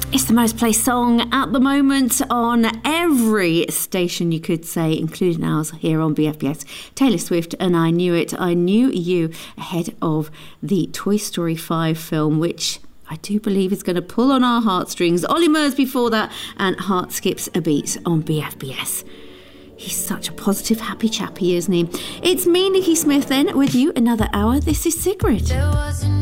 It's the most played song at the moment on every station, you could say, including ours here on BFBS. Taylor Swift and I Knew It, I Knew You, ahead of the Toy Story 5 film, which I do believe is going to pull on our heartstrings. Ollie Murs before that, and Heart Skips a Beat on BFBS. He's such a positive, happy chappy, isn't he? It's me, Nikki Smith, then, with you another hour. This is Sigrid.